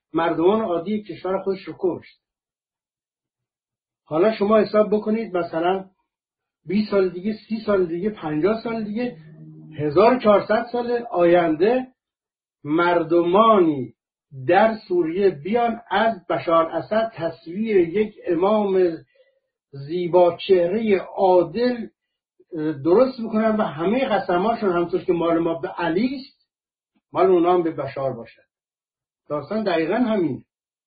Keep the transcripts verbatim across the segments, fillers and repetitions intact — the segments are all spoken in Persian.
مردمان عادی کشور خودش رو کشت. حالا شما حساب بکنید مثلا بیست سال دیگه، سی سال دیگه، پنجاه سال دیگه، هزار و چهارصد سال آینده مردمانی در سوریه بیان از بشار اسد تصویر یک امام زیبا چهره عادل درست میکنن و همه قسماشون همونطور که مال ما به علی است مال اونا هم به بشار باشد. داستان دقیقا همین.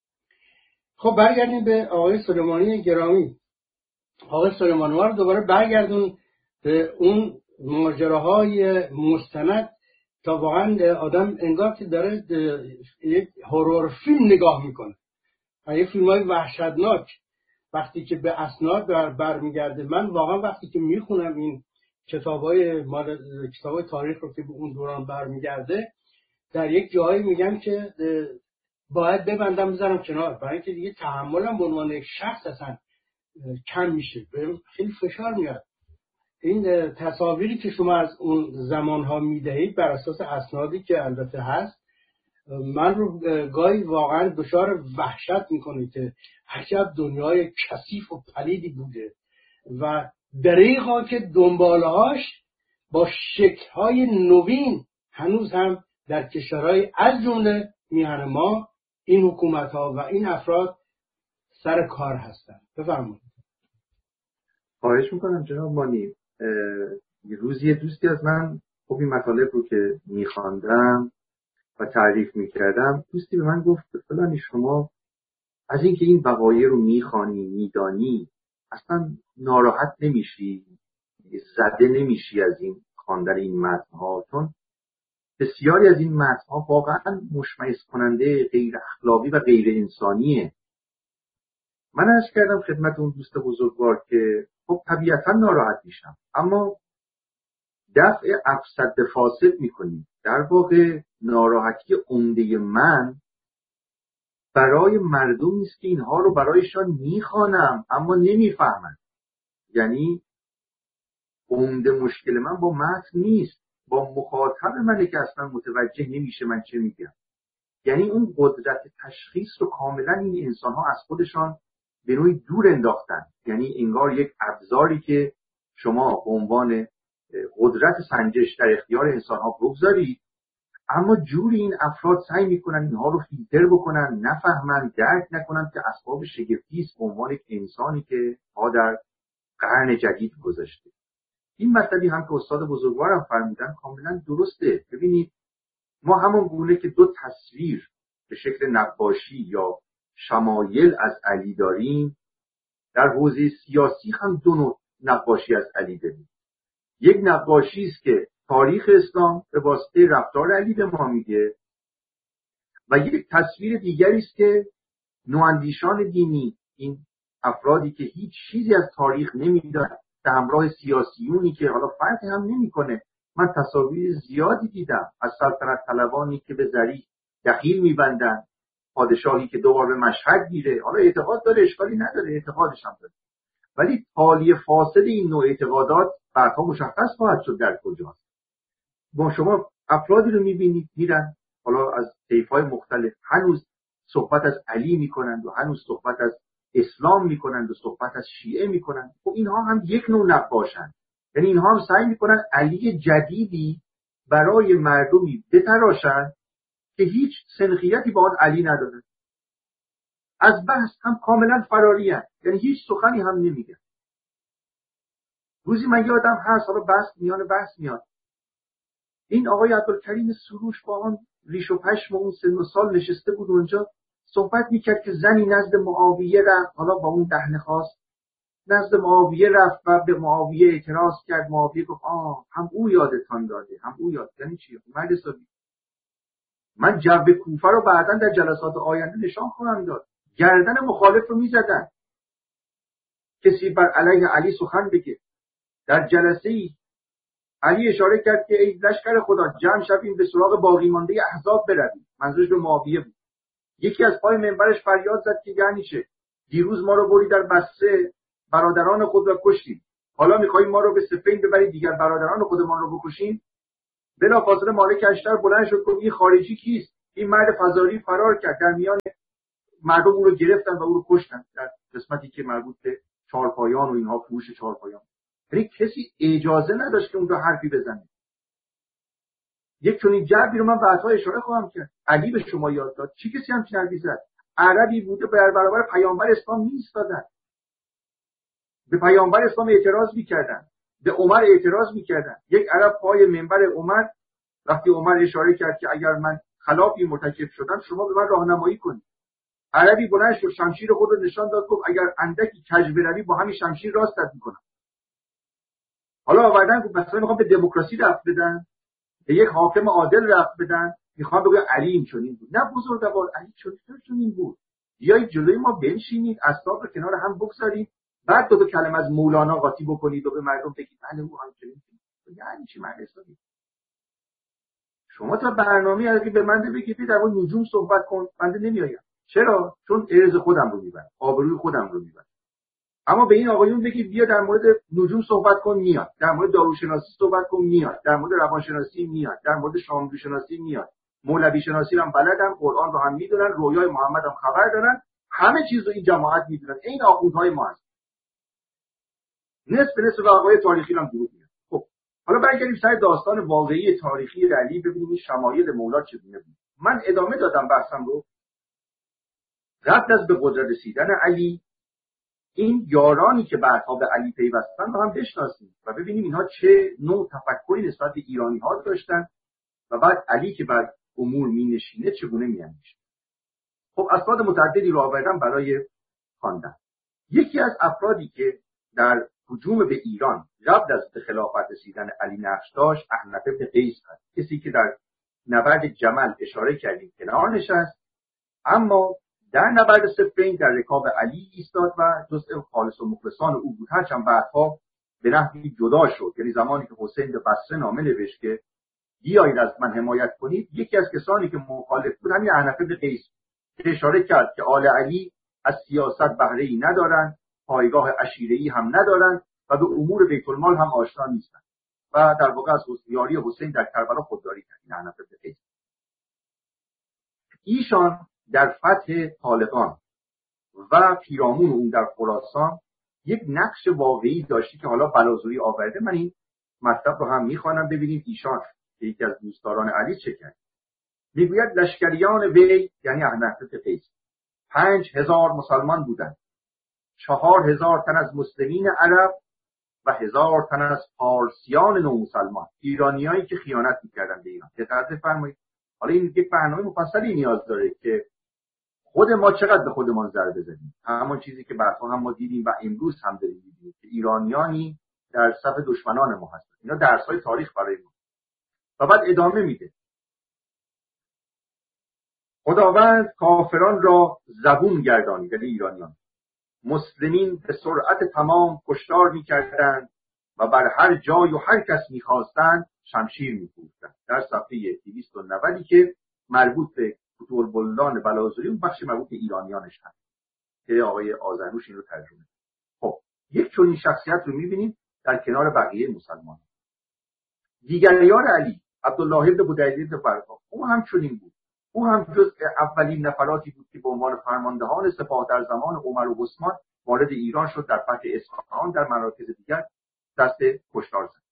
خب برگردیم به آقای سلیمانی گرامی. آقای سلیمانی رو دوباره برگردون به اون ماجراهای مستند تا واقعا آدم انگار که داره یک هورور فیلم نگاه میکنه. یک فیلم های وحشتناک وقتی که به اسناد بر برمیگرده. من واقعا وقتی که میخونم این کتابای مال کتابای تاریخ رو که به اون دوران برمیگرده، در یک جایی میگم که باید ببندم بذارم کنار، برای اینکه دیگه تحملم به عنوان یک شخص اصلا کم میشه، بهم خیلی فشار میاد. این تصاویری که شما از اون زمانها میدهید بر اساس اسنادی که البته هست، من رو گاهی واقعا دچار وحشت میکنه که عجب دنیای کثیف و پلیدی بوده و دریغا که دنبالهاش با شکل‌های نوین هنوز هم در کشورهای از جمله میهن ما این حکومت‌ها و این افراد سر کار هستند. بفرمایید. خواهش میکنم جناب مانی. یه روزی یه دوستی از من خب این مطالب رو که میخواندم و تعریف میکردم، دوستی به من گفت فلانی شما از اینکه این وقایع رو میخوانی میدانی اصلا ناراحت نمیشی، زده نمیشی از این خواندن این متن‌ها، چون بسیاری از این متن‌ها واقعا مشمئز کننده، غیر اخلاقی و غیر انسانیه. من عرض کردم خدمت اون دوست بزرگوار که خب طبیعتا ناراحت میشم، اما دفع افسد فاسد میکنیم. در واقع ناراحتی عمده من برای مردم نیست که اینها رو برایشان میخوانم اما نمیفهمن. یعنی عمده مشکل من با متن نیست، با مخاطب منه که اصلا متوجه نمیشه من چه میگم. یعنی اون قدرت تشخیص رو کاملا این انسان ها از خودشان به نوعی دور انداختن. یعنی انگار یک ابزاری که شما به عنوان قدرت سنجش در اختیار انسان ها بگذارید، اما جوری این افراد سعی میکنن اینها رو فیلتر بکنن، نفهمن، درک نکنن که اسباب شگفتی است به عنوان یک انسانی که ما در قرن جدید گذاشته. این مطلبی هم که استاد بزرگوارم فرمودن کاملا درسته. ببینید ما همون گونه که دو تصویر به شکل نقاشی یا شمایل از علی داریم، در حوزه سیاسی هم دو نوع نقاشی از علی داریم. یک نقاشی است که تاریخ اسلام به واسطه رفتار علی به ما میگه و یک تصویر دیگری است که نواندیشان دینی، این افرادی که هیچ چیزی از تاریخ نمیدونن، به همراه سیاسیونی که حالا فرقی هم نمیکنه. من تصاویر زیادی دیدم از سلطنت طلبانی که به ذریح دخیل میبندن، پادشاهی که دوبار به مشهد میره، حالا اعتقاد داره اشکالی نداره، اعتقادش هم داره، ولی تالی فاسد این نوع اعتقادات بعدها مشخص خواهد شد در کجاست. با شما افرادی رو میبینید میرن حالا از طیف‌های مختلف هنوز صحبت از علی میکنند و هنوز صحبت از اسلام میکنند و صحبت از شیعه میکنند. خب اینها هم یک نوع نقاشند. یعنی اینها هم سعی میکنن علی جدیدی برای مردمی بتراشند که هیچ سنخیتی با آن علی نداره. از بحث هم کاملا فراری هست. یعنی هیچ سخنی هم نمیگن. روزی من یادم هست، حالا بحث میان بحث میاد، این آقای عبدالکریم سروش با آن ریش و پشم و اون سن و سال نشسته بود اونجا صحبت میکرد که زنی نزد معاویه رفت، حالا با اون دهنه خواست نزد معاویه رفت و به معاویه اعتراض کرد. معاویه گفت آه هم او یادتان داده، هم او یاد. یعنی چی؟ مرد حسابی من جو کوفه رو بعداً در جلسات آینده نشان خواهم داد. گردن مخالف رو میزدن، کسی بر علیه علی سخن بگه. در جلسه ای علی اشاره کرد که ای لشکر خدا جمع شویم به سراغ باقی مانده احزاب برویم. منظورش به معاویه بود. یکی از پای منبرش فریاد زد که یعنی چه؟ دیروز ما رو بری در بسته برادران خود را کشتیم، حالا میخوایی ما رو به سفین ببرید دیگر برادران خودمان رو بکشیم؟ بلافاصله مالک اشتر بلند شد گفت این خارجی کیست؟ این مرد فزاری فرار کرد، در میان مردم او رو گرفتن و او رو کشتن در قسمتی که مربوط به چهارپایان و اینها، فروش چهارپایان. یعنی کسی اجازه نداشت که اونجا حرفی بزنه. یک چنین جبری رو من بعدها اشاره خواهم کرد. علی به شما یاد داد چی کسی همچین حرفی زد؟ عربی بوده در برابر پیامبر اسلام میایستادن، به پیامبر اسلام اعتراض میکردن، به عمر اعتراض میکردن. یک عرب پای منبر عمر وقتی عمر اشاره کرد که اگر من خلافی مرتکب شدم شما به من راهنمایی کنید، عربی بلند شد شمشیر خود رو نشان داد، گفت اگر اندکی کج بروی با همین شمشیر راستت میکنم. حالا آوردن گفت مثلا میخوام به دموکراسی رفت بدن، به یک حاکم عادل رفت بدن، میخوام بگم علی این چنین بود. نه بزرگوار، علی چنین چنین بود. بیایید جلوی ما بنشینید، اسباب رو کنار هم بگذارید، بعد دو تا کلمه از مولانا قاطی بکنید و به مردم بگید بله او همچنین بود. یعنی چی معنی حسابی؟ شما تا برنامه‌ای اگه به من بگید در مورد نجوم صحبت کن، بنده نمیایم. چرا؟ چون ارز خودم رو میبرم، آبروی خودم رو میبرم. اما به این آقایون بگید بیا در مورد نجوم صحبت کن، میاد. در مورد داروشناسی صحبت کن، میاد. در مورد روانشناسی میاد. در مورد شاملو شناسی میاد. مولوی شناسی هم بلدن، قرآن رو هم میدونن، رویای محمد هم خبر دارن، همه چیز رو این جماعت میدونن. این آخوندهای ما هست. نصف نصف واقعی تاریخی هم دروغ میگن. خب حالا برگردیم سر داستان واقعی تاریخی علی، ببینیم این شمایل مولا چگونه بود. من ادامه دادم بحثم رو. قبل از به قدرت رسیدن علی، این یارانی که بعدها به علی پیوستن رو هم بشناسیم و ببینیم اینها چه نوع تفکری نسبت به ایرانی ها داشتن و بعد علی که بعد امور می نشینه چگونه می اندیشه. خب اسناد متعددی رو آوردم برای خواندن. یکی از افرادی که در هجوم به ایران قبل از به خلافت رسیدن علی نقش داشت احنف بن قیس هست، کسی که در نبرد جمل اشاره کردیم کنار نشست، اما در نبرد صفین در رکاب علی ایستاد و جزء خالص و مخلصان او بود، هرچند بعدها به نحوی جدا شد. یعنی زمانی که حسین به بصره نامه نوشت که بیایید از من حمایت کنید، یکی از کسانی که مخالف بود همین احنف بن قیس که اشاره کرد که آل علی از سیاست بهره‌ای ندارند، پایگاه عشیره‌ای هم ندارند و به امور بیت المال هم آشنا نیستند و در واقع از یاری حسین در کربلا خودداری کرد. این احنف بن قیس ایشان در فتح طالقان و پیرامون اون در خراسان یک نقش واقعی داشتی که حالا بلازوری آورده. من این مطلب رو هم میخوانم ببینید ایشان که یکی از دوستداران علی چه کرد. میگوید لشکریان وی یعنی احنف بن قیس پنج هزار مسلمان بودند، چهار هزار تن از مسلمین عرب و هزار تن از پارسیان نومسلمان، ایرانیایی که خیانت میکردن به ایران. دقت بفرمایید. حالا این یک برنامه مفصلی نیاز داره که خود ما چقدر به خودمان ضربه زدیم. همون چیزی که بعدها هم ما دیدیم و امروز هم داریم می‌بینیم که ایرانیانی در صف دشمنان ما هستند. اینا درس‌های تاریخ برای ما. و بعد ادامه میده. خداوند کافران را زبون گردانید، یعنی ایرانیان. مسلمین به سرعت تمام کشتار می‌کردند و بر هر جای و هر کس می‌خواستند شمشیر می‌کوفتند. در صفحه دویست و نود که مربوط به فتول بلدان بلازوری اون بخش مربوط به ایرانیانش هست که آقای آذرنوش این رو ترجمه. خب یک چنین شخصیت رو می‌بینیم در کنار بقیه مسلمان. دیگر یار علی عبدالله بن بودیعه بن برقا، او هم چنین بود. او هم جز اولین نفراتی بود که به عنوان فرماندهان سپاه در زمان عمر و عثمان وارد ایران شد، در فتح اصفهان در مراکز دیگر دست کشتار زد.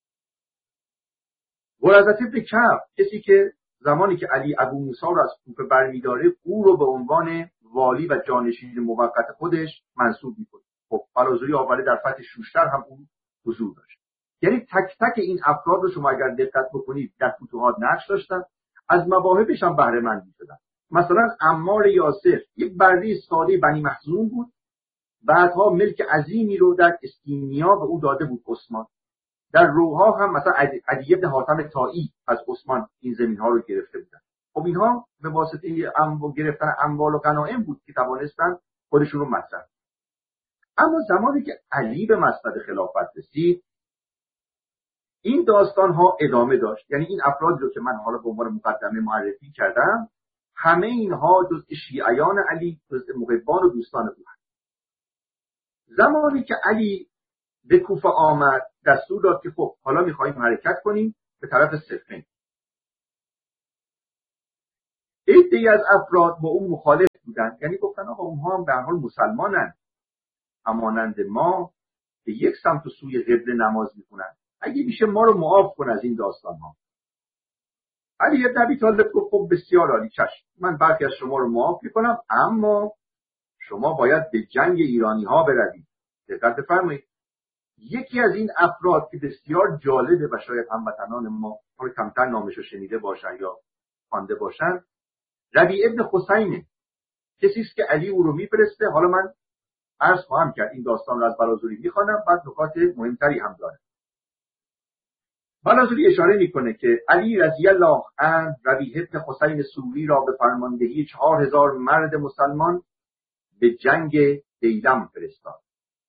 ورثه بن کعب، کسی که زمانی که علی ابو موسی رو از کوفه برمی‌داره او رو به عنوان والی و جانشین موقت خودش منصوب می‌کنه. خب بلازوری آورده در فتح شوشتر هم اون حضور داشت. یعنی تک تک این افراد رو شما اگر دقت بکنید در فتوحات نقش داشتن، از مواهبش هم بهره مند شدن. مثلا عمار یاسر یک برده ساده بنی مخزوم بود، بعدها ملک عظیمی رو در اسکینیا به او داده بود عثمان. در روها هم مثلا علی بن حاتم طایی از عثمان این زمین‌ها رو گرفته بودن. خب اینها به واسطه اموال گرفتن اموال و غنایم بود که توانستن خودشون رو مصرف. اما زمانی که علی به مسند خلافت رسید این داستان ها ادامه داشت. یعنی این افرادی رو که من حالا به عنوان مقدمه معرفی کردم همه اینها جزء شیعیان علی، جزء محبان و دوستان او هستند. زمانی که علی به کوفه آمد دستور داد که خب حالا می‌خوایم حرکت کنیم به طرف صفین. عده‌ای از افراد با اون مخالف بودن، یعنی گفتن آقا اونها هم به هر حال مسلمانن، همانند ما به یک سمت و سوی قبله نماز میخونن، اگه میشه ما رو معاف کن از این داستان ها. علی بن ابی طالب گفت خب بسیار عالی، چشم، من برخی از شما رو معاف میکنم، اما شما باید به جنگ ایرانی ها بروید. دقت بفرمایید. یکی از این افراد که بسیار جالبه و شاید هموطنان ما کمتر نامش رو شنیده باشن یا خوانده باشن، ربیع ابن حسینه، کسی است که علی او رو میفرسته. حالا من عرض خواهم کرد، این داستان رو از بلازوری میخوانم، بعد نکات مهمتری هم داره. بلازوری اشاره میکنه که علی رضی الله عنه ربیع ابن حسین سوری را به فرماندهی چهار هزار مرد مسلمان به جنگ دیلم فرستاد.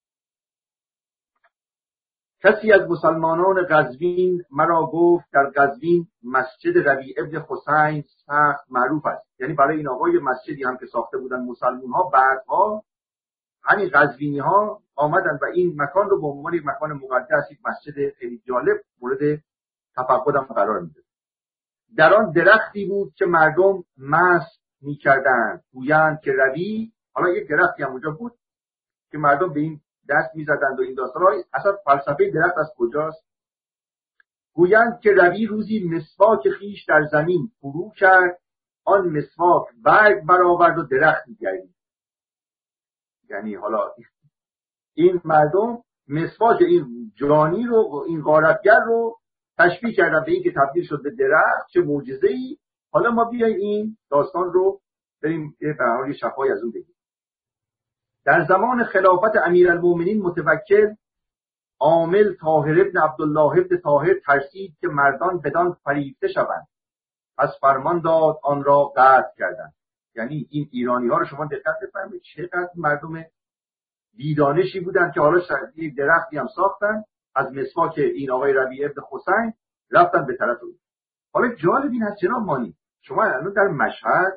کسی از مسلمانان قزوین مرا گفت در قزوین مسجد ربیع ابن حسین سخت معروف است. یعنی برای این آقای مسجدی هم که ساخته بودن مسلمان ها، بعدها همین قزوینی ها آمدن و این مکان رو به عنوان یک مکان مقدس، یک مسجد خیلی جالب مورد تفقد هم قرار میده. در آن درختی بود که مردم مست میکردند، گویند که ربیع، حالا یک درختی هم اونجا بود که مردم به این دست میزدند و این داستان‌های، اصلا فلسفه درخت از کجاست؟ گویند که ربیع روزی مسواک خیش در زمین فرو کرد، آن مسواک برگ برآورد و درخت گردید. یعنی حالا این مردم مسواک این جانی رو، این غارتگر رو تشبیه کردن به این که تبدیل شد به درخت. چه معجزه‌ای! حالا ما بیایم این داستان رو بریم به حال شفای از اون بگیم. در زمان خلافت امیرالمومنین متوکل، عامل طاهر ابن عبدالله ابن طاهر ترسید که مردان بدان فریفته شوند، پس فرمان داد آن را قطع کردند. یعنی این ایرانی ها رو شما دقت بفرمایید چقدر مردم بیدانشی بودن که حالا یک درختی هم ساختن از مسواک این آقای ربیع ابن حسین، رفتن به طرف اون. حالا جالب این هست جناب مانی، شما الان در مشهد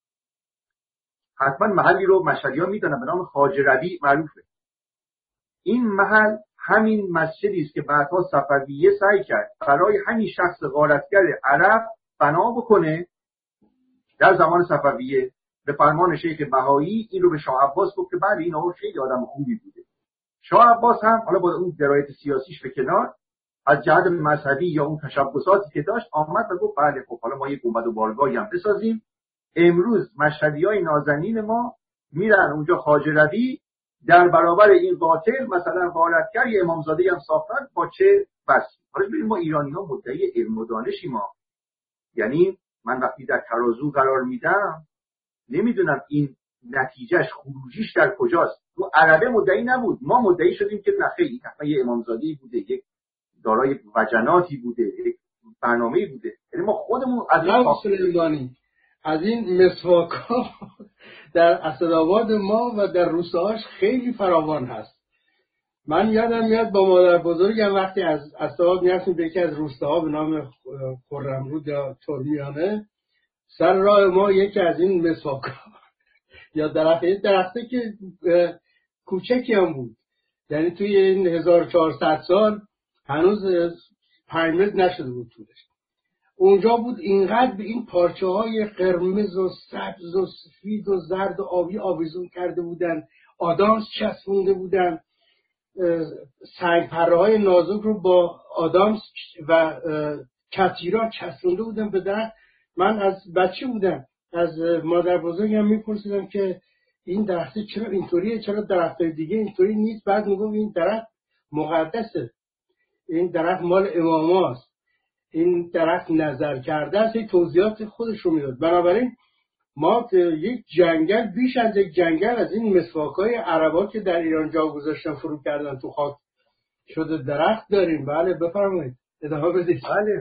حتما محلی رو مشهدی‌ها میدونن به نام خواجه ربیع معروفه. این محل همین مسجدی است که بعدها صفویه سعی کرد برای همین شخص غارتگر عرب بنا بکنه. در زمان صفویه به فرمان شیخ بهایی این رو به شاه عباس گفت که بله این آقا خیلی آدم خوبی بوده. شاه عباس هم حالا با اون درایت سیاسیش به کنار، از جهت مذهبی یا اون تشبساتی که داشت، آمد و گفت بله خب حالا ما یک گنبد و بارگاهی هم بسازیم. امروز مشهدیای نازنین ما میرن اونجا خواجه ربیع در برابر این قاتل مثلا غارتگر یه امامزاده هم ساختن، با چه بس. حالا ببینید ما ایرانی ها مدعی علم و دانشی ما، یعنی من وقتی در ترازو قرار میدم نمیدونم این نتیجهش خروجیش در کجاست. تو عربه مدعی نبود، ما مدعی شدیم که نه خیلی یه امامزاده‌ای بوده، یک دارای وجناتی بوده، یک برنامه‌ای بوده. یعنی ما خودمون از این از این مسواک‌ها در اسدآباد ما و در روستاهاش خیلی فراوان هست. من یادم میاد با مادر بزرگم وقتی از اسدآباد میرفتیم به یکی از روستاها به نام خرمرود یا ترمیانه، سر راه ما یکی از این مسواک‌ها یا درخته درخته که کوچکی هم بود، یعنی توی این هزار و چهارصد سال هنوز پنج متر نشده بود طولش، اونجا بود. اینقدر به این پارچه های قرمز و سبز و سفید و زرد و آبی آویزون کرده بودن، آدامس چسبونده بودن، سنگ پره های نازک رو با آدامس و کتیرا چسبونده بودن به درخت. من از بچه بودم از مادر بزرگم میپرسیدم که این درخت چرا اینطوریه، چرا درختای دیگه اینطوری نیست؟ بعد میگم این درخت مقدسه، این درخت مال اماماست، این درخت نظر کرده است. توضیحات خودش رو میداد. بنابراین ما یک جنگل، بیش از یک جنگل از این مسواک‌های عربا که در ایران جا گذاشتن فرو کردن تو خاک شده درخت داریم. بله بفرمایید ادامه بدید. بله.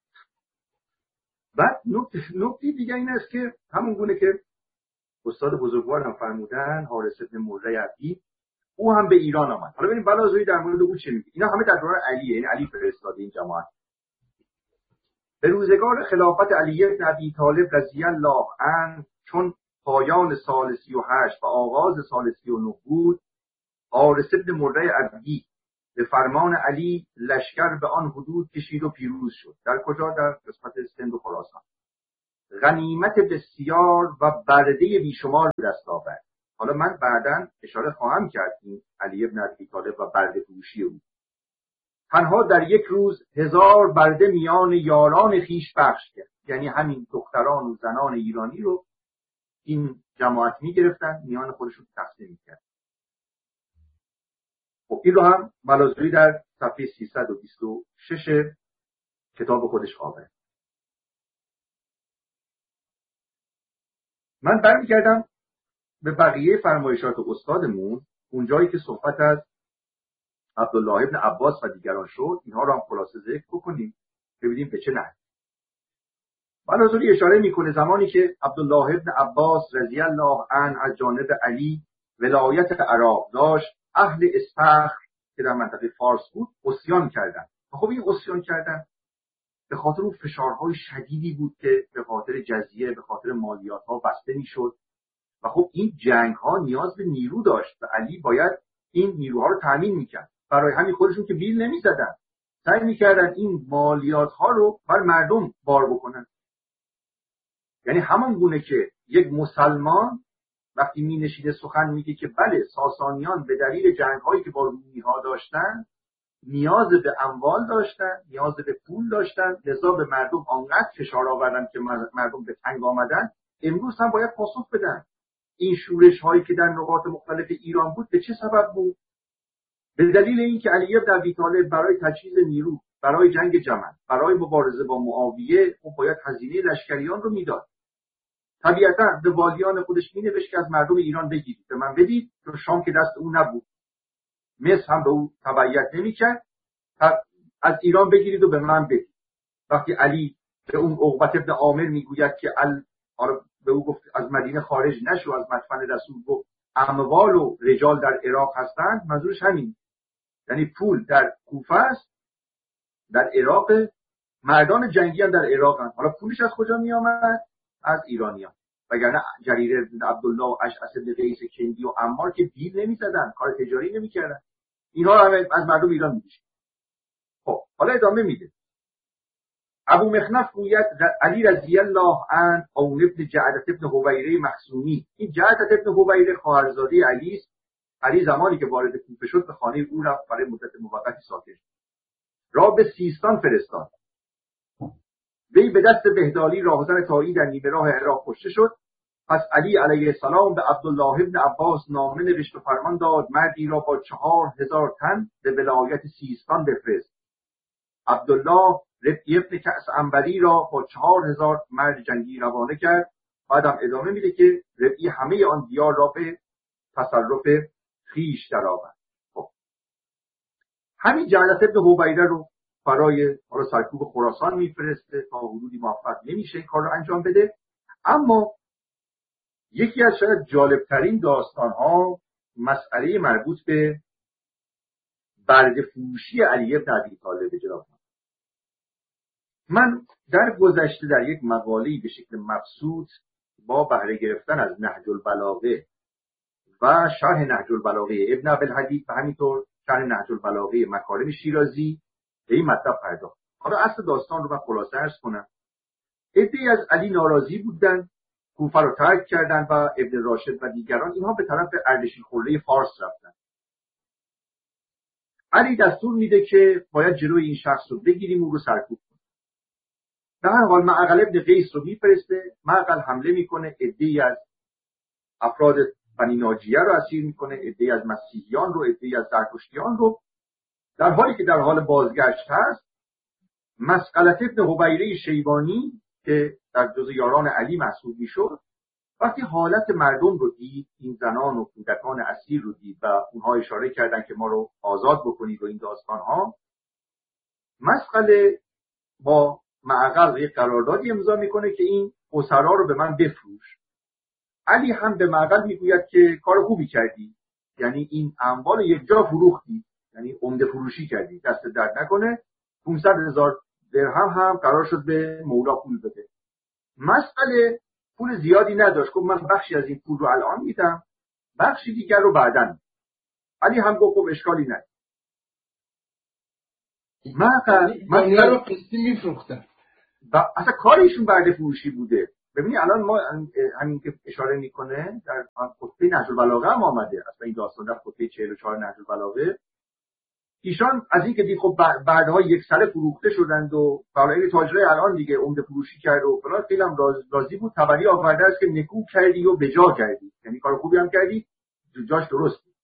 بعد نکته دیگه این است که همون گونه که استاد بزرگوار هم فرمودن، حارث بن مره عبدی، او هم به ایران آمد. حالا ببینیم بلازوری در مورد او چه میگه. اینا همه در دوران علیه، یعنی علی فرستاده این جماعت. به روزگار خلافت علی بن ابی طالب رضی الله عنه، چون پایان سال سی و هشت و آغاز سال سی و نه بود، حارث بن مره عبدی به فرمان علی لشکر به آن حدود کشید و پیروز شد. در کجا؟ در قسمت سند و خراسان. غنیمت بسیار و برده بیشمار به دست آورد. حالا من بعداً اشاره خواهم کرد این علی بن ابی طالب و برده فروشی او. تنها در یک روز هزار برده میان یاران خیش بخش کرد. یعنی همین دختران و زنان ایرانی رو این جماعت می گرفتن، میان خودشون تقسیم می کرد. خب این رو هم ملازوری در صفحه سیصد و بیست و شش کتاب خودش آورد. من برمیگردم به بقیه فرمایشات استادمون، اونجایی که صحبت از عبدالله ابن عباس و دیگران شد. اینها رو هم خلاصه ذکر بکنیم ببینیم به چه نحوی. ملازوری اشاره میکنه زمانی که عبدالله ابن عباس رضی الله عنه از جانب علی ولایت عراق داشت، اهل استخر که در منطقه فارس بود عصیان کردند. خب این عصیان کردن به خاطر اون فشارهای شدیدی بود که به خاطر جزیه، به خاطر مالیات ها بسته میشد و خب این جنگ ها نیاز به نیرو داشت و علی باید این نیروها رو تامین میکرد. برای همین خودشون که بیل نمیزدن، سعی میکردن این مالیات ها رو بر مردم بار بکنن. یعنی همان گونه که یک مسلمان وقتی می نشینه سخن میگه که بله ساسانیان به دلیل جنگ هایی که با رومی ها داشتن نیاز به اموال داشتن، نیاز به پول داشتن، لذا به مردم آنقدر فشار آوردن که مردم به تنگ آمدن، امروز هم باید پاسخ بدن. این شورش هایی که در نقاط مختلف ایران بود به چه سبب بود؟ به دلیل اینکه علی بن ابی طالب برای تجهیز نیرو، برای جنگ جمل، برای مبارزه با معاویه او باید هزینه لشکریان رو میداد. طبیعتا به والیان خودش می نوشت که از مردم ایران بگیرید، به من بدید، چون شام که دست او نبود. مصر هم به او تبعیت نمی کرد، از ایران بگیرید و به من بدید. وقتی علی به اون عقبة ابن عامر میگوید که ال... به او گفت از مدینه خارج نشو، از مدفن رسول گفت اموال و رجال در عراق هستند، منظورش همین، یعنی پول در کوفه است، در عراق، مردان جنگی هم در عراق هم. حالا پولش از کجا می آمد؟ از ایرانیان. وگرنه جریر بن عبدالله و اشعث بن قیس کندی و عمار که بیل نمی‌زدن، کار تجاری نمی‌کردن، اینها هم از مردم ایران می‌گشت. خب حالا ادامه میده. ابو مخنف گوید علی رضی الله عنه اون ابن جعدت ابن حویره مخزومی. این جعدت ابن حویره خواهرزاده علی است. علی زمانی که وارد کوفه شد به خانه او رفت، برای مدت موقتی ساکن شد. را به سیستان فرستاد. وی به دست بهدالی راهزن تایی در نیمه راه عراق کشته شد. پس علی علیه السلام به عبدالله ابن عباس نامه نوشت و فرمان داد مردی را با چهار هزار تن به ولایت سیستان بفرست. عبدالله ربعی ابن کأس عنبری را با چهار هزار مرد جنگی روانه کرد. بعدم ادامه میده که ربعی همه آن دیار را به تصرف خیش درآورد. خب همین جعدت ابن حویره رو برای سرکوب خراسان میفرسته، تا حدودی موفق نمیشه این کار رو انجام بده. اما یکی از شاید جالبترین داستان ها مسئله مربوط به برده فروشی علی بن ابی طالب جناب. من در گذشته در یک مقاله‌ای به شکل مبسوط با بهره گرفتن از نهج البلاغه و شرح نهج البلاغه ابن ابوالحدید و همینطور شرح نهج البلاغه مکارم شیرازی به این مطلب پرداخت. حالا اصل داستان رو من خلاصه عرض کنم. عده‌ای از علی ناراضی بودند، کوفه رو ترک کردند و ابن راشد و دیگران اینها به طرف اردشیر خرده فارس رفتند. علی دستور میده که باید جلوی این شخص رو بگیریم و رو سرکوب کنیم. در هر حال معقل ابن قیس رو میفرسته. معقل حمله میکنه، عده‌ای از افراد بنی ناجیه رو اسیر میکنه، عده‌ای از مسیحیان رو، عده‌ای از زرتشتیان رو. در حالی که در حال بازگشت هست، مسئلت ابن حویره شیبانی که در جزو یاران علی محسوب میشد، وقتی حالت مردم رو دید، این زنان و کودکان اسیر رو دید و اونها اشاره کردن که ما رو آزاد بکنید و این داستان ها، مسئله با معقل یک قراردادی امضا میکنه که این اسرا رو به من بفروش. علی هم به معقل میگوید که کار خوبی کردی، یعنی این اموال یک جا فروختی، یعنی عمده فروشی کردی، دست درد نکنه. پانصد هزار درهم هم قرار شد به مولا پول بده. مسئله پول زیادی نداشت، گفت من بخشی از این پول رو الان میدم، بخشی دیگر رو بعداً. علی هم گفت خب اشکالی نداره. معقل مسئله رو قسطی میفروختن و اصلا کارشون برده فروشی بوده. ببینید الان ما همین که اشاره میکنه در خطبه نهج البلاغه هم آمده، اصلا این داستان در خطبه چهل و چهار نهج البلاغه، ایشان از این که دید خب بعدها یک سره فروخته شدند و برای تاجرای الان دیگه عمده فروشی کرد و فلان، خیلی هم راضی بود، تبری آورده است که نکو کردی و بجا کردی، یعنی کار خوبی هم کردی، جاش درست بود.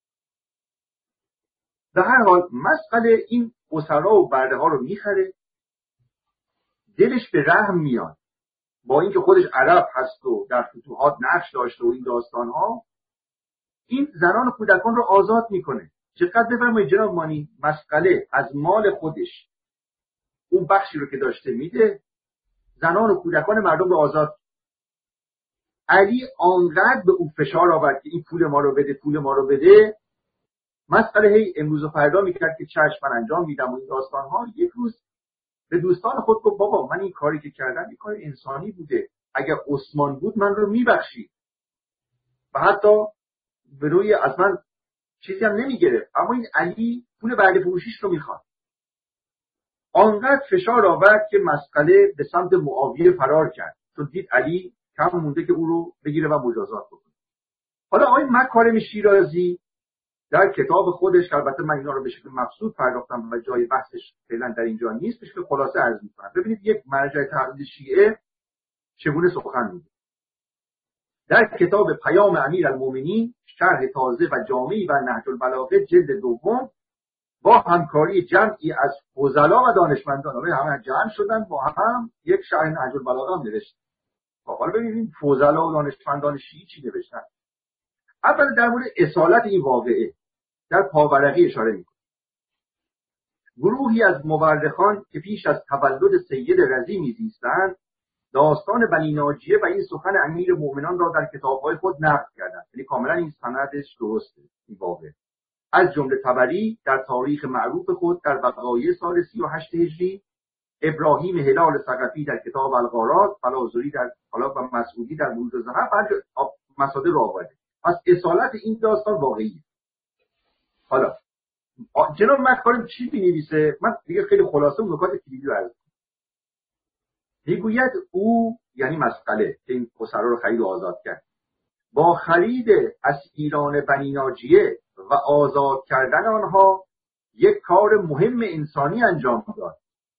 در هر حال مسئله این اسرا و برده ها رو میخره، دلش به رحم میاد، با اینکه خودش عرب هست و در فتوحات نقش داشته و این داستان ها، این زنان و کودکان رو آزاد میکنه. چقدر بفرمایید جناب مانی، مسئله از مال خودش اون بخشی رو که داشته میده، زنان و کودکان مردم رو آزاد. علی آنقدر به او فشار آورد که این پول ما رو بده، پول ما رو بده، مسئله هی امروز و فردا میکرد که چشم من انجام میدم و این داستان ها. یک روز به دوستان خود گفت بابا من این کاری که کردم این کار انسانی بوده، اگر عثمان بود من رو میبخشید و حتی به روی از من چیزی هم نمیگرفت، اما این علی پول بعد فروشیش رو میخواد. آنقدر فشار آورد که مسئله به سمت معاویه فرار کرد، چون دید علی کم مونده که او رو بگیره و مجازات بکنه. حالا آقای مکارم شیرازی در کتاب خودش که البته من اینا رو به شکل مبسوط پرداختم و جای بحثش فعلا در اینجا نیست، به شکل خلاصه عرض می‌کنم. ببینید یک مرجع تقلید شیعه چگونه سخن میگه. در کتاب پیام امیرالمومنین شرح تازه و جامعی و نهج البلاغه جلد دوم با همکاری جمعی از فضلا و دانشمندان، آره همه جمع شدن با هم یک شرح نهج البلاغه هم نوشتن. حالا ببینید فضلا و دانشمندان شیعی چی نوشتن. اول در مورد اصالت این واقعه در پاورقی اشاره میکنه. گروهی از مورخان که پیش از تولد سید رضی میزیستند داستان بنی ناجیه و این سخن امیر مؤمنان را در کتاب‌های خود نقل کردند، یعنی کاملا این سندش درسته. این واقع از جمله طبری در تاریخ معروف خود در وقایع سال سی و هشت هجری، ابراهیم هلال ثقفی در کتاب الغارات، فلازوری در حالا و مسعودی در بروج الذهب بعد مصادر را آورده. پس اصالت این داستان واقعیه. حالا جناب مکارم چی می‌نویسه؟ من دیگه خیلی خلاصه اون نکات کلیدی رو عرض می‌کنم. میگوید او، یعنی مسئله که این اسرا رو خرید و آزاد کرد، با خرید اسیران بنی ناجیه و آزاد کردن آنها یک کار مهم انسانی انجام داد،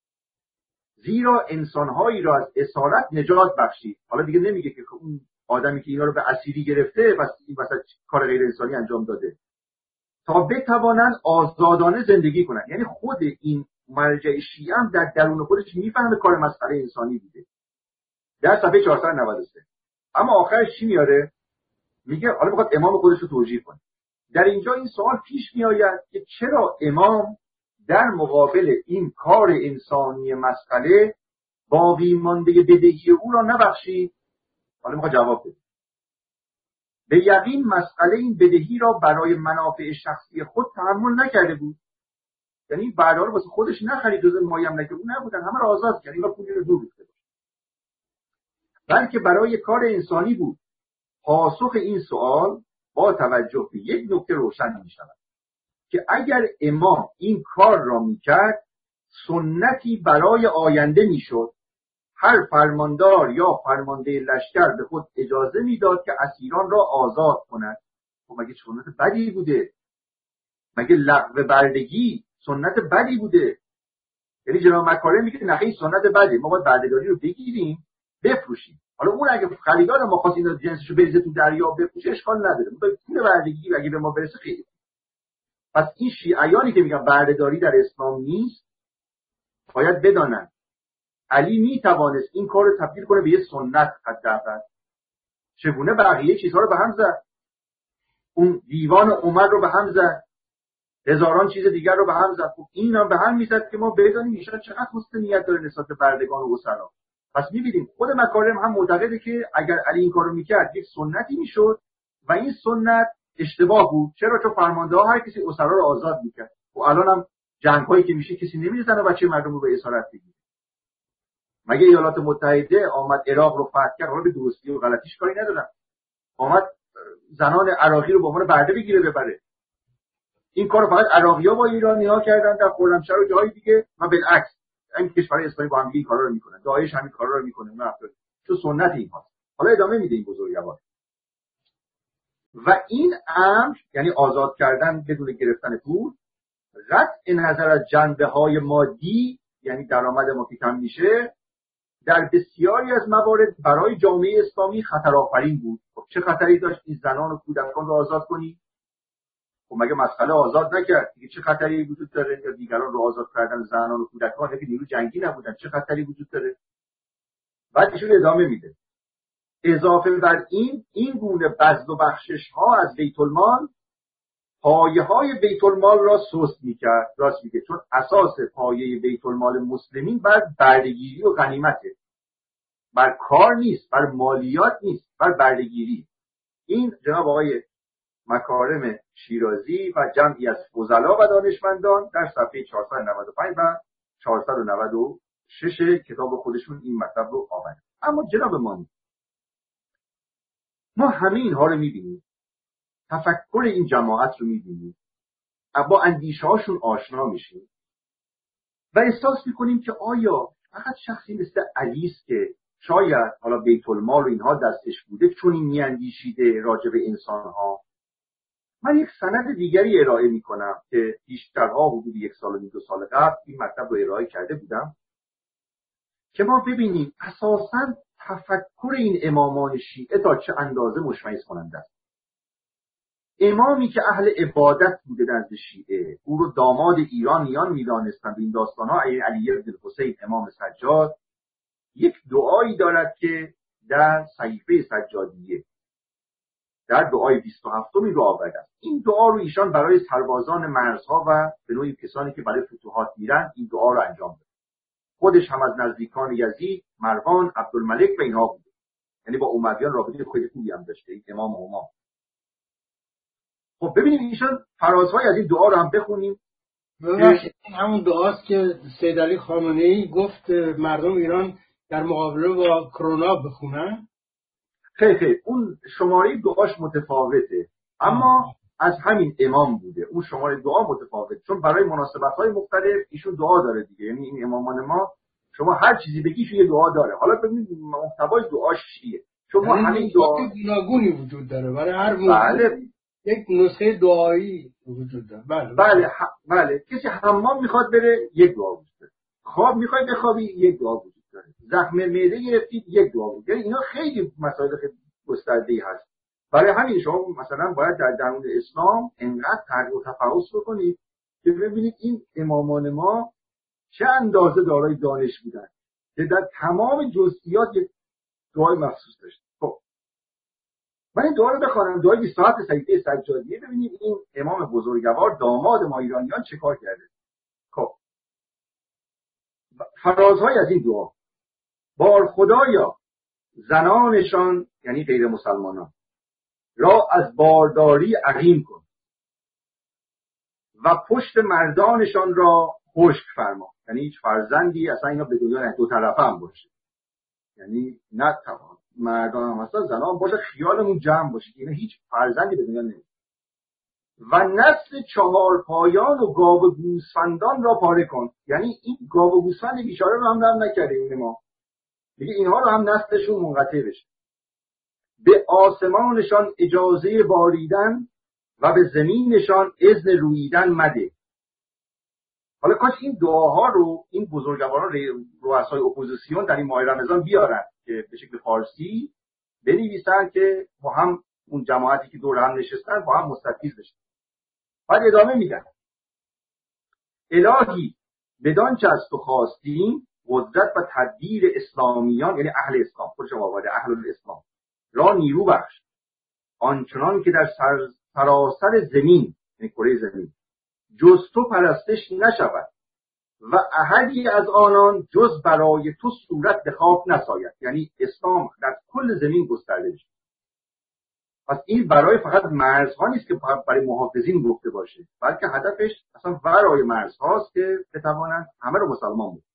زیرا انسانهایی را از اسارت نجات بخشید. حالا دیگه نمیگه که اون آدمی که اینا رو به اسیری گرفته و این وسط کار غیر انسانی انجام داده، تا بتوانند آزادانه زندگی کنند. یعنی خود این مرجع شیعه هم در درون خودش میفهمه کار مسئله انسانی بوده. در صفحه چهارصد و نود و سه اما آخرش چی میاره؟ میگه حالا میخواد امام خودش رو توجیه کنه. در اینجا این سوال پیش میآید که چرا امام در مقابل این کار انسانی مسئله باقی مانده بدهی او را نبخشید؟ حالا میخواد جواب بده. به یقین مسئله این بدهی را برای منافع شخصی خود تحمل نکرده بود. یعنی بعدا رو واسه خودش نخرید، جز مایم نکرد، اون نبودن، همه را آزاد کرد و پولی رو دور ریخته بود، بلکه برای کار انسانی بود. پاسخ این سوال با توجه به یک نکته روشن می شود که اگر امام این کار را می کرد سنتی برای آینده می شد. هر فرماندار یا فرمانده لشکر به خود اجازه می داد که اسیران را آزاد کند. خب مگه سنت بدی بوده؟ مگه لغو بردگی سنت بدی بوده؟ یعنی جناب مکارم میگه نه این سنت بده، ما باید بردهداری رو بگیریم بفروشیم. حالا اون اگه خریدار ما خواست این جنسشو بریزه تو دریا بفروشه اشکال نداره، ما پول بردگی اگه به ما برسه خیلی. پس این شیعیانی که میگن بردهداری در اسلام نیست باید بدانن علی میتوانست این کار رو تبدیل کنه به یه سنت حداقل. چگونه بقیه چیزها رو به هم زد؟ اون دیوان عمر رو به هم زد، هزاران چیز دیگر رو به هم زد. خب این هم به هم میزد که ما بدانیم ایشان چقدر حسن نیت داره نسبت به بردگان و اسرا. پس میبینیم خود مکارم هم معتقده که اگر علی این کارو میکرد یک سنتی میشد و این سنت اشتباه بود. چرا؟ چون فرمانده ها هر کسی اسرا رو آزاد میکرد. و الان هم جنگ هایی که میشه کسی نمیره زن و بچه مردم رو به اسارت بگیره. مگه ایالات متحده آمد عراق رو فتح کرد؟ حالا به درستی و غلطیش کاری ندارم، آمد زنان عراقی رو به عنوان برده بگیره ببره. این کارو فقط عراقی‌ها با ایرانی‌ها کردن در خرمشهر و جای دیگه، و بالعکس این کشورهای اسلامی با هم این کارا رو میکنن. داعش همین کارا رو میکنه. نه چون سنت این هست. حالا ادامه میده این بزرگوار. و این امر یعنی آزاد کردن بدون گرفتن پول، قطع نظر از جنبه های مادی یعنی درآمد ما که کم میشه، در بسیاری از موارد برای جامعه اسلامی خطرآفرین بود. خب چه خطری داشت این زنان و کودکان رو آزاد کنی؟ خب مگه مسئله آزاد نکرد دیگه؟ چه خطری وجود داره یا دیگران رو آزاد کردن زنان و کودکان که نیرو جنگی نبودن، چه خطری وجود داره؟ بعد ایشون ادامه میده. اضافه بر این این گونه بذل و بخشش ها از بیت المال پایه های بیت المال را سست میکرد. راست میگه، چون اساس پایه بیت المال مسلمین بر بردهگیری و غنیمته، بر کار نیست، بر مالیات نیست، بر بردهگیری. این جناب آقای مکارم شیرازی و جمعی از فضلا و دانشمندان در صفحه چهارصد و نود و پنج و چهارصد و نود و شش کتاب خودشون این مطلب رو آورد. اما جناب ما ما همه اینها رو میبینیم، تفکر این جماعت رو میبینیم، با اندیشه هاشون آشنا میشیم و احساس میکنیم که آیا فقط شخصی مثل علی است که شاید حالا بیت المال و اینها دستش بوده چون این میاندیشیده راجع به انسان ها. من یک سند دیگری ارائه میکنم که بیشترها حدود یک سال و دو سال قبل این مطلب رو ارائه کرده بودم که ما ببینیم اساساً تفکر این امامان شیعه تا چه اندازه مشمئز کننده است. امامی که اهل عبادت بوده نزد شیعه، او رو داماد ایرانیان میدانستند. این داستانها علی بن الحسین امام سجاد یک دعایی دارد که در صحیفه سجادیه در دعای بیست و هفتم رو آورده است. این دعا رو ایشان برای سربازان مرزها و به نوعی کسانی که برای فتوحات میرن این دعا رو انجام داد. خودش هم از نزدیکان یزید، مروان، عبدالملک و اینها بوده، یعنی با امویان رابطه خیلی خوبی هم داشته این امام امام. خب ببینیم ایشان فرازهای از این دعا رو هم بخونیم. ببخشید این همون دعاست که سید علی خامنه‌ای گفت مردم ایران در مقابله با کرونا بخونن؟ خیلی خیلی اون شماره دعاش متفاوته، اما از همین امام بوده. اون شماره دعا متفاوت چون برای مناسبت‌های مختلف ایشون دعا داره دیگه. یعنی این امامان ما شما هر چیزی بگیش یه دعا داره. حالا ببینید محتوای دعاش چیه، چون ما همین دعا گوناگونی وجود داره برای هر موضوع. بله. یک نسخه دعایی وجود داره. بله بله ح... بله کسی حمام میخواد بره یک دعا وجود داره، خواب میخوای بخوابی یک دعا وجود داره، زخم معده گرفتید یک دعا وجود داره. اینا خیلی مسائل خیلی گسترده‌ای هست. برای همین شما مثلا باید در درون اسلام انقدر تحقیق و تفحص بکنید که ببینید این امامان ما چه اندازه دارای دانش بودن که در تمام جزئیات یک دعای مخصوص داشت. خب من این دعا رو بخوانم، دعای بیست و هفت صحیفه سجادیه. ببینید این امام بزرگوار داماد ما ایرانیان چه کار کرده. خب فرازهای از این دعا: بار خدایا زنانشان یعنی غیر مسلمانان را از بارداری عقیم کن و پشت مردانشان را خشک فرما. یعنی هیچ فرزندی اصلا اینا به دنیا نه، دو طرفه هم باشه، یعنی نه تمام مردان هم هستن زنان باشه، خیالمون جمع باشه، اینا هیچ فرزندی به دنیا نمیاد. و نسل چهار پایان و گاو گوسفندان را پاره کن. یعنی این گاو و گوسفند بیچاره رو هم نرم نکرده این ما دیگه، اینها رو هم نسلشون منقطع بشه. به آسمانشان اجازه باریدن و به زمینشان اذن رویدن مده. حالا کاش این دعاها رو این بزرگواران رؤسای اپوزیسیون در این ماه رمضان بیارن که به شکل فارسی بنویسن که با هم اون جماعتی که دور هم نشستن با هم مستفیض بشن. بعد ادامه میدن: الهی بدان چه از تو خواستیم قدرت و تدبیر اسلامیان یعنی اهل اسلام، خودشون آورده اهل الاسلام را نیرو بخش، آنچنان که در سر سراسر زمین یعنی کره زمین جز تو پرستش نشود و احدی از آنان جز برای تو صورت به خواب نساید. یعنی اسلام در کل زمین گسترده بشه. پس این برای فقط مرزها نیست که برای محافظین گفته باشه، بلکه هدفش اصلا ورای مرزهاست که بتوانند همه رو مسلمان بود.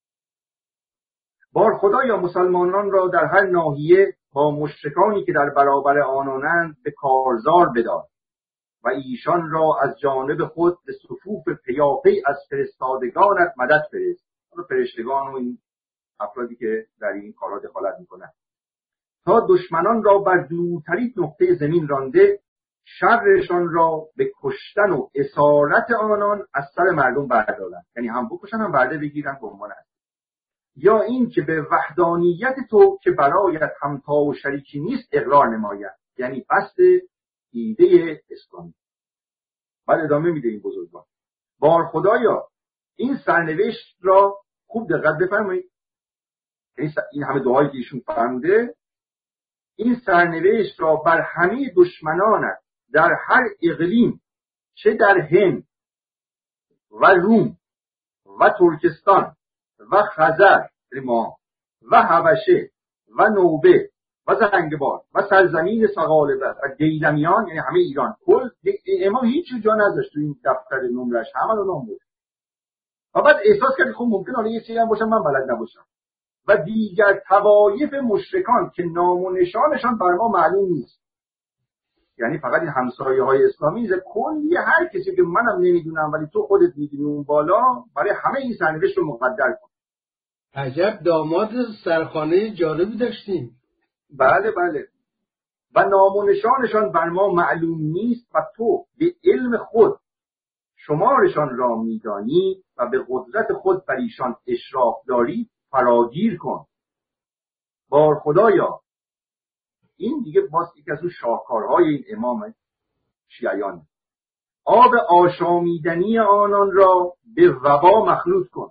بار خدا یا مسلمانان را در هر ناحیه با مشرکانی که در برابر آنانند به کارزار بدار و ایشان را از جانب خود به صفوف پیاپی از فرستادگانت مدد فرست. حالا فرشتگان و این افرادی که در این کارها دخالت میکنند. تا دشمنان را بر دورترین نقطه زمین رانده، شرشان را به کشتن و اسارت آنان از سر مردم بردارند. یعنی هم بکشن هم برده بگیرن به عنوان است. یا این که به وحدانیت تو که برایت همتا و شریکی نیست اقرار نماید. یعنی بست ایده اسلامی. بعد ادامه میده این بزرگوار: بار خدایا این سرنوشت را خوب دقت بفرمایید. این همه دعایی که ایشون فرموده، این سرنوشت را بر همه دشمنانت در هر اقلیم، چه در هند و روم و ترکستان و خزر ما و حبشه و نوبه و زنگبار و سرزمین سقالبه و دیلمیان، یعنی همه ایران، کل امام هیچ جا نذاشت تو این دفتر نمرش، همه رو نام بود. و بعد احساس کرد خب ممکن حالا یه چیزی هم باشم من بلد نباشم. و دیگر طوایف مشرکان که نام و نشانشان بر ما معلوم نیست، یعنی فقط این همسایه های اسلامی، کلی هر کسی که منم نمیدونم ولی تو خودت میدونی اون بالا، برای همه این سرنوشت رو مقدر کن. عجب داماد سرخانه جالبی داشتیم. بله بله. و نام و نشانشان بر ما معلوم نیست و تو به علم خود شمارشان را میدانی و به قدرت خود بر ایشان اشراف داری، فراگیر کن. بار خدایا، این دیگه باز یک از اون شاهکارهای این امام شیعیان، آب آشامیدنی آنان را به وبا مخلوط کن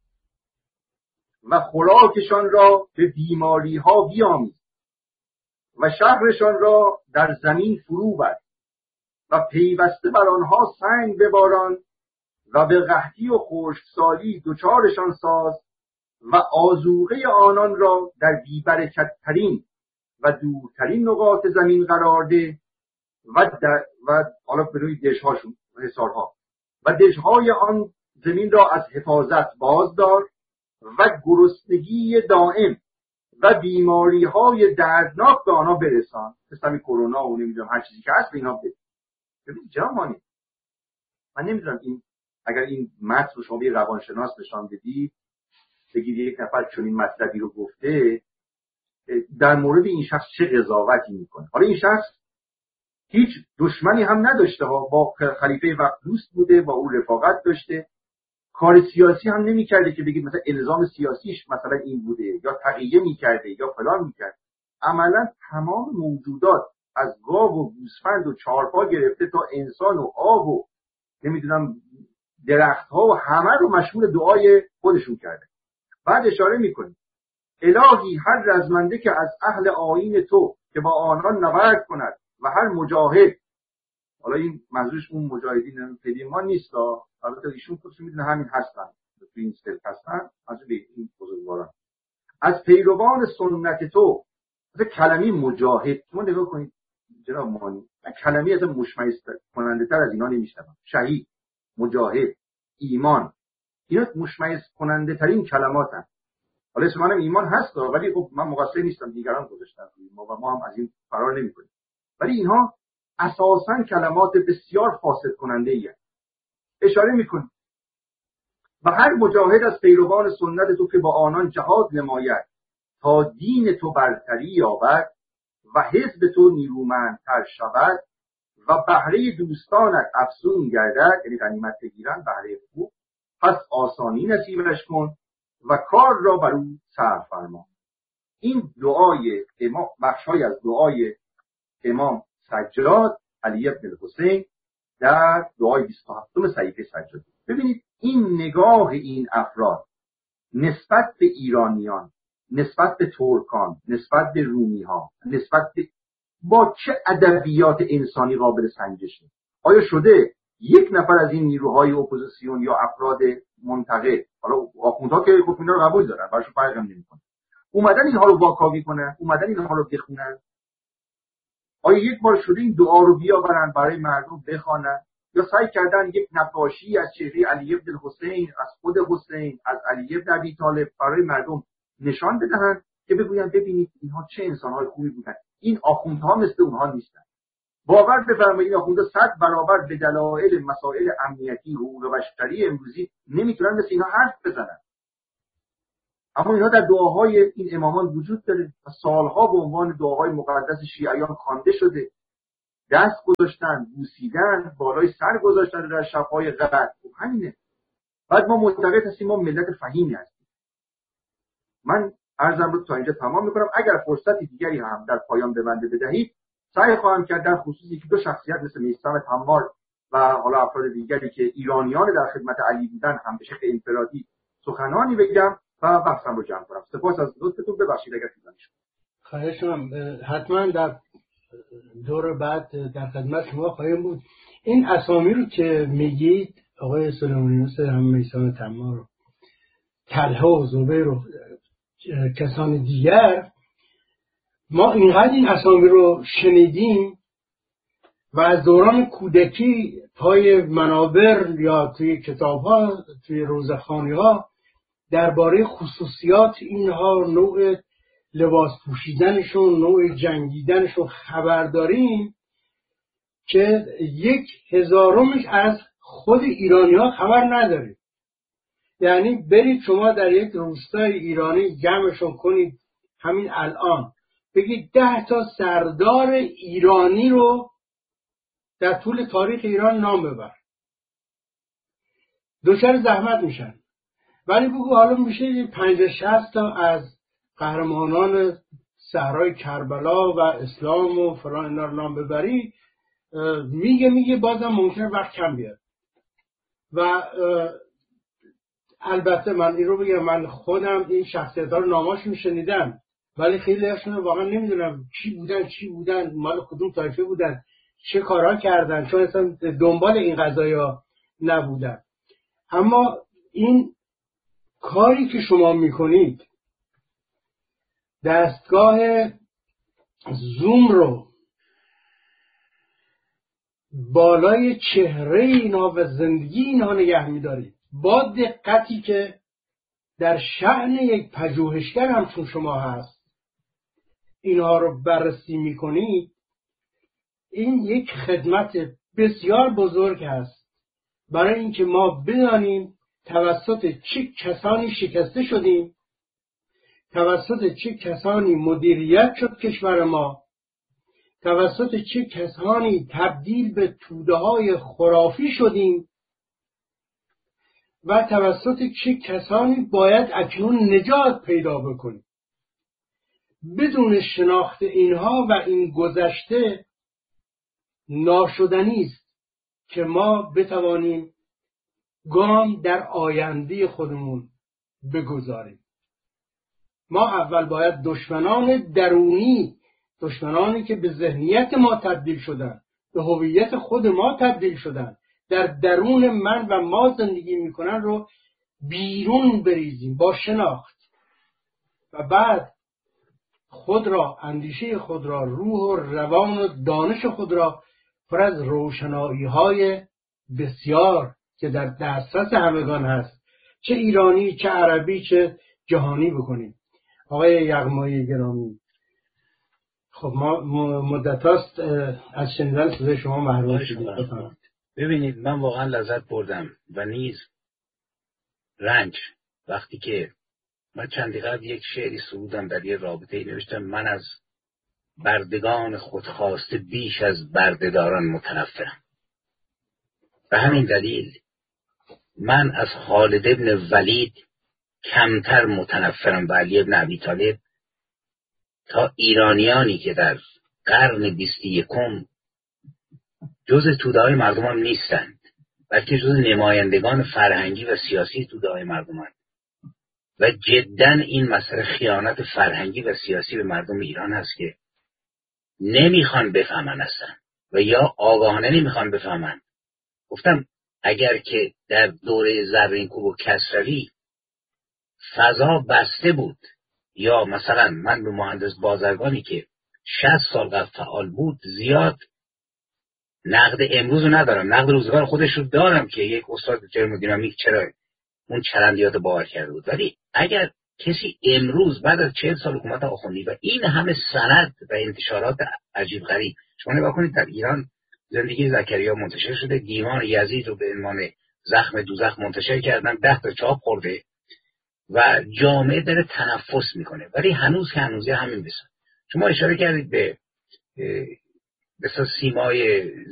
و خوراکشان را به بیماری ها بیامیز و شهرشان را در زمین فرو بر و پیوسته بر آنها سنگ بباران و به قحطی و خشکسالی دچارشان ساز و آذوقه آنان را در بی‌برکت‌ترین و دورترین نقاط زمین قرار ده و در و حالا به روی دشهاشون حصارها و دشهای آن زمین را از حفاظت بازدار و گرسنگی دائم و بیماری های دردناک به آنها برسان، مثل کرونا و نمیدونم هر چیزی که هست به اینا بده. ببین جهانی، من نمیدونم این اگر این متن رو شما به روانشناس نشان بدید، بگید یک نفر چون این مطلبی رو گفته در مورد این شخص چه قضاوتی میکنه. حالا این شخص هیچ دشمنی هم نداشته ها، با خلیفه وقت دوست بوده، با او رفاقت داشته، کار سیاسی هم نمیکرده که بگید مثلا الزام سیاسیش مثلا این بوده یا تقیه میکرده یا فلان میکرده. عملا تمام موجودات از گاو و گوسفند و چهارپا گرفته تا انسان و آب و نمیدونم درختها و همه رو مشمول دعای خودشون کرده. بعد اشاره میکنه الهی هر رزمنده که از اهل آیین تو که با آنان نبرد کند و هر مجاهد، حالا این منظورش اون مجاهدین پیمان نیست، البته ایشون خودشون میدونه همین هستن، تو این سلف هستن، از این بزرگواران از پیروان سنت تو. مثلا کلمه مجاهد شما نگاه کنید جناب مانی، کلمه از مشمئز کننده تر از اینا نمیشنم. شهید، مجاهد، ایمان، اینا مشمئز کننده ترین کلمات هست. حالا اسم منم ایمان هست ولی خب من مقصر نیستم، دیگران گذاشتن ما و ما هم از این فرار نمی‌کنیم. ولی اینها اساساً کلمات بسیار فاسد کننده ای هست. اشاره می‌کنه و هر مجاهد از پیروان سنت تو که با آنان جهاد نماید تا دین تو برتری یابد و حزب تو نیرومندتر شود و بهره دوستانت افزون گردد، یعنی غنیمت بگیرن، بهره خوب، پس آسانی نصیبش کن و کار را بر او صرف فرما. این دعای امام، بخشای از دعای امام سجاد علی بن الحسین در دعای بیست و هفتم صحیفه سجاد. ببینید این نگاه این افراد نسبت به ایرانیان، نسبت به ترکان، نسبت به رومی ها، نسبت به با چه ادبیات انسانی قابل سنجشه. آیا شده یک نفر از این نیروهای اپوزیسیون یا افراد منتقد، حالا آخوندها که خب اینا رو قبول دارن، براشون فرقی هم نمیکنه، اومدن اینها رو واکاوی کنن، اومدن اینها رو بخونن؟ آیا یک بار شده این دعا رو بیاورن برای مردم بخوانن، یا سعی کردن یک نقاشی از چهره علی بن الحسین، از خود حسین، از علی بن ابی طالب برای مردم نشان بدهن که بگوین ببینید اینها چه انسان‌های خوبی بودن؟ این آخوندها مثل اونها نیستن. باور بفرمایید این آخوندها صد برابر به دلایل مسائل امنیتی، حقوق بشری امروزی نمیتونن مثل اینا حرف بزنن. اما اینا در دعاهای این امامان وجود داره و سالها به عنوان دعاهای مقدس شیعیان خوانده شده. دست گذاشتن، بوسیدن، بالای سر گذاشتن در شب‌های قدر. همینه. بعد ما معتقد هستیم ما ملت فهیمی هستیم. من عرضم رو تا اینجا تمام میکنم. اگر فرصتی دیگری هم در پایان ببنده بدهید سعی خواهم کرد در خصوصی که دو شخصیت مثل میثم تمار و حالا افراد دیگری که ایرانیان در خدمت علی بودن هم به شکل انفرادی سخنانی بگم و بحثم رو جمع کنم. سپاس از لطفتون. ببخشید اگر طولانی شد. خواهش می‌کنم. حتما در دور بعد در خدمت شما خواهیم بود. این اسامی رو که میگید آقای سلیمانی مثل هم میثم تمار و طلحه و زبیر و کسان دیگر، ما اینقدر این اسامی رو شنیدیم و از دوران کودکی پای منابر یا توی کتاب‌ها، توی روزخوانی‌ها درباره خصوصیات اینها، نوع لباس پوشیدنشون، نوع جنگیدنشون خبر داریم که یک هزارمش از خود ایرانی‌ها خبر نداریم. یعنی برید شما در یک روستای ایرانی جمعشون کنید همین الان، بگید ده تا سردار ایرانی رو در طول تاریخ ایران نام ببر، دچار زحمت میشن. ولی بگو حالا میشه پنجاه شصت تا از قهرمانان صحرای کربلا و اسلام و فلان اینا رو نام ببری، میگه میگه بازم ممکنه وقت کم بیاد. و البته من این رو بگم، من خودم این شخصیت‌ها رو ناماشون شنیدم ولی خیلی هاشون واقعا نمیدونم چی بودن چی بودن مال کدوم طایفه بودن، چه کارها کردن، چون اصلا دنبال این قضایا نبودن. اما این کاری که شما میکنید، دستگاه زوم رو بالای چهره اینا و زندگی اینا نگه میدارید با دقتی که در شأن یک پژوهشگر همچون شما هست، اینها رو بررسی میکنید، این یک خدمت بسیار بزرگ هست برای اینکه ما بدانیم توسط چه کسانی شکسته شدیم، توسط چه کسانی مدیریت شد کشور ما، توسط چه کسانی تبدیل به توده‌های خرافی شدیم و توسط چه کسانی باید اکنون نجات پیدا بکنیم. بدون شناخت اینها و این گذشته ناشدنی است که ما بتوانیم گام در آینده خودمون بگذاریم. ما اول باید دشمنان درونی، دشمنانی که به ذهنیت ما تبدیل شدن، به هویت خود ما تبدیل شدن، در درون من و ما زندگی میکنن رو بیرون بریزیم با شناخت و بعد خود را، اندیشه خود را، روح و روان و دانش خود را پر از روشنایی های بسیار که در دسترس همگان هست، چه ایرانی، چه عربی، چه جهانی بکنیم. آقای یغمایی گرامی، خب ما مدت هاست از شنیدن صدای شما محروم شدیم. ببینید من واقعا لذت بردم و نیز رنج وقتی که من چندی قبل یک شعری سرودم در یه رابطه نوشتم من از بردگان خودخواسته بیش از بردهداران متنفرم. به همین دلیل من از خالد ابن ولید کمتر متنفرم و علی ابن ابی طالب تا ایرانیانی که در قرن بیست و یکم جز توده‌های مردم هم نیستند بلکه جز نمایندگان فرهنگی و سیاسی توده‌های مردم هستند و جداً این مسئله خیانت فرهنگی و سیاسی به مردم ایران هست که نمیخوان بفهمن هستن و یا آگاهانه نمیخوان بفهمن. گفتم اگر که در دوره زرینکوب و کسروی فضا بسته بود یا مثلا من به مهندس بازرگانی که شصت سال قبل فعال بود زیاد نقد امروز رو ندارم، نقد روزگار خودش رو دارم که یک استاد ترمودینامیک چرا اون چرندیات باور کرده بود، ولی اگر کسی امروز بعد از چهل سال حکومت آخوندی و این همه سند و انتشارات عجیب غریب، شما نگاه کنید در ایران زندگی زکریا منتشر شده، دیوان یزید رو به عنوان زخم دوزخ منتشر کردن، ده تا چاپ خورده و جامعه داره تنفس میکنه، ولی هنوز که هنوزه همین بسن. شما اشاره کردید به مثلا سیمای